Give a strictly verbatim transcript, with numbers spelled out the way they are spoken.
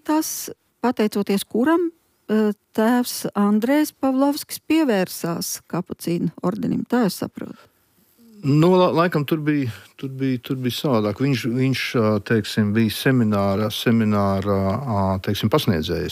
tas, pateicoties kuram tēvs Andrejs Pavlovskis pievērsās kapucīnu ordenim. Tā es saprotu. Nu, la, laikam tur bija, tur bija, tur bija savādāk. Viņš, viņš teiksim, bija semināra, semināra teiksim, pasniedzējs.